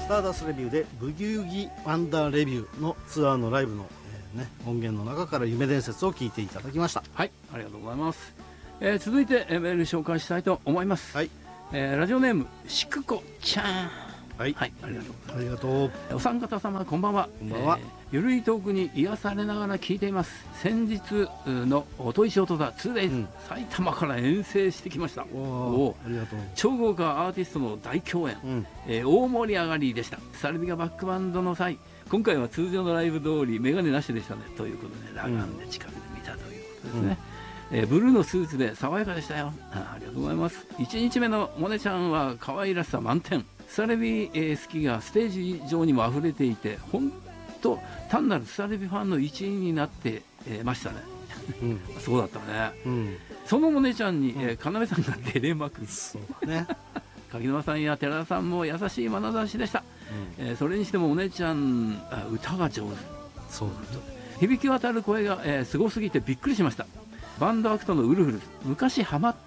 スターダストレビューでブギウギワンダーレビューのツアーのライブの、音源の中から夢伝説を聞いていただきました。 はい、ありがとうございます。続いてメール紹介したいと思います。 はい、 ラジオネームしくこちゃん。はい、はい、ありがとう。 ありがとう。 お三方様こんばんは。 こんばんは。 ゆるいトークに癒されながら聞いています。先日のおといしおとだ 2days、埼玉から遠征してきました。 おありがとう。 超豪華アーティストの大共演、大盛り上がりでした。サルビがバックバンドの際、今回は通常のライブ通りメガネなしでしたね。ということで裸眼で近くで見たということですね。ブルーのスーツで爽やかでしたよ。ありがとうございます。1日目のモネちゃんは可愛らしさ満点。スタルビ好きがステージ上にも溢れていて、本当単なるスタルビファンの一員になってましたね。そうだったね。そのモネちゃんに要さんが照れまくる。 そうだね。 柿沼さんや寺田さんも優しい眼差しでした。それにしてもお姉ちゃん歌が上手。 そうだ。 響き渡る声がすごすぎてびっくりしました。バンドアクトのウルフルズ、昔ハマって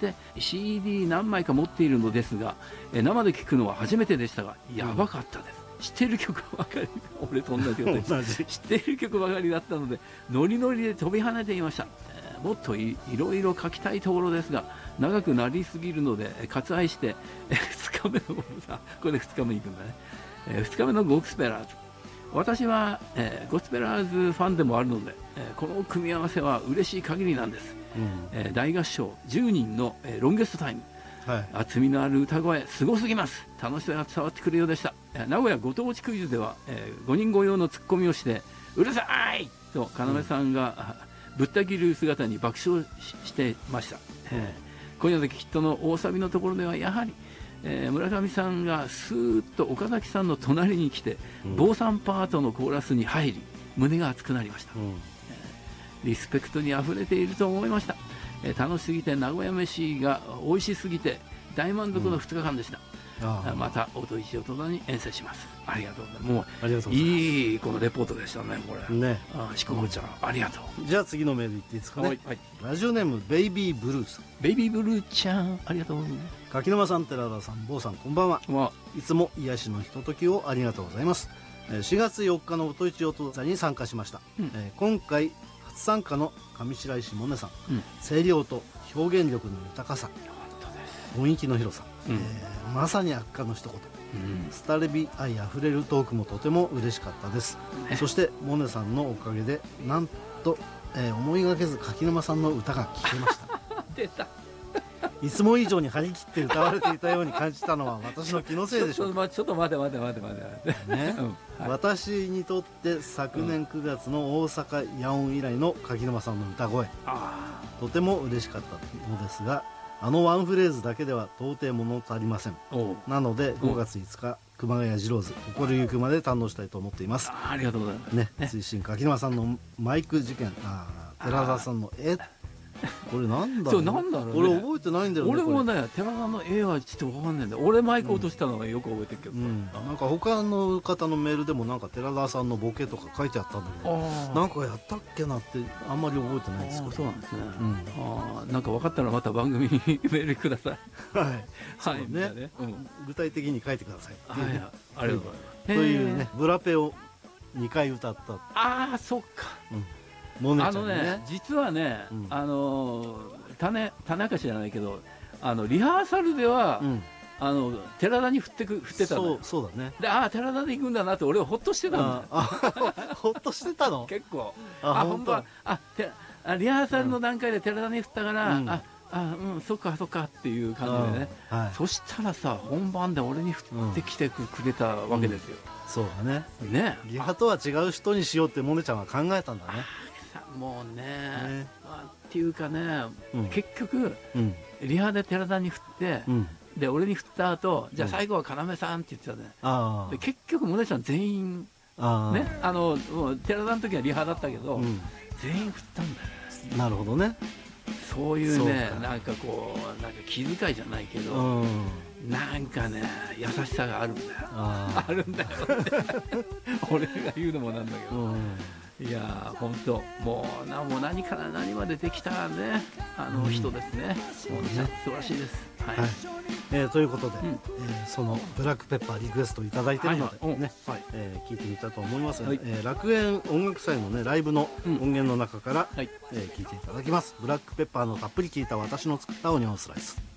CD 何枚か持っているのですが、生で聴くのは初めてでしたがやばかったです。知ってる曲ばかり、俺と同じことで知ってる曲ばかりだったのでノリノリで飛び跳ねていました。もっといろいろ書きたいところですが長くなりすぎるので割愛して2日目のこれで2日目に行くんだね。2日目のゴスペラーズ、私は、ゴスペラーズファンでもあるので、この組み合わせは嬉しい限りなんです。大合唱10人の、ロンゲストタイム、厚みのある歌声すごすぎます。楽しさが伝わってくるようでした。名古屋ご当地クイズでは、5人御用のツッコミをしてうるさいと要さんが、ぶった切る姿に爆笑してました。今夜のきっとの大サビのところではやはり村上さんがスーッと岡崎さんの隣に来て、坊さんパートのコーラスに入り胸が熱くなりました。リスペクトにあふれていると思いました。楽しすぎて名古屋飯が美味しすぎて大満足の2日間でした。またおといしおとだに遠征します。ありがとうございます。もういいこのレポートでしたね。これね、しここちゃんありがとう。 じゃあ次のメールいっていいですかね。ラジオネームベイビーブルーさん。 ベイビーブルーちゃんありがとう。 柿沼さん、寺田さん、坊さん、こんばんは。いつも癒しのひとときをありがとうございます。4月4日のおといちおと座に参加しました。今回初参加の上白石萌音さん、声量と表現力の豊かさ、雰囲気の広さ、まさに圧巻の一言、スタレビ愛あふれるトークもとても嬉しかったです。そして萌音さんのおかげでなんと、思いがけず柿沼さんの歌が聴けました出た。 いつも以上に張り切って歌われていたように感じたのは私の気のせいでしょうか。 ちょっと待てね、私にとって昨年9月の大阪野音以来の柿沼さんの歌声、とても嬉しかったのですが、あのワンフレーズだけでは到底物足りません。なので5月5日熊谷次郎図心ゆくまで堪能したいと思っています。 ありがとうございますね。追伸柿沼さんのマイク事件、寺田さんのこれなんだろう。俺覚えてないんだよね。 俺もね、寺田の絵はちょっと分かんないんだよ。俺マイク落としたのがよく覚えてるけど、 なんか他の方のメールでもなんか寺田さんのボケとか書いてあったんだけど、なんかやったっけなってあんまり覚えてないんですけど。 そうなんですね。なんか分かったらまた番組にメールください。 はいね、具体的に書いてください。 ありがとうございます。 というね、ブラペを2回歌った。 ああ、そうか。実はね、種明かしじゃないけど、リハーサルでは寺田に振ってたの。そうだね。で、寺田で行くんだなって俺はほっとしてたんだ。 ほっとしてたの。 結構。本当はリハーサルの段階で寺田に振ったから、そっかそっかっていう感じでね。そしたらさ、本番で俺に振ってきてくれたわけですよ。 そうだね。ね、リハとは違う人にしようって萌音ちゃんは考えたんだね。 もうね、っていうかね、結局リハで寺田に振って、で俺に振った後、じゃあ最後は要さんって言ってたね。で結局萌音ちゃん全員ね、寺田の時はリハだったけど全員振ったんだよね。なるほどね。そういうね、なんかこうなんか気遣いじゃないけど、なんかね優しさがあるんだよ。あるんだよ俺が言うのもなんだけど、いや本当もう何から何までできたね、人ですね。素晴らしいです。 はいということで、そのブラックペッパーリクエストいただいているのでね、聞いてみたいと思いますが、楽園音楽祭のねライブの音源の中から、聞いていただきます。ブラックペッパーのたっぷり効いた私の作ったオニオンスライス。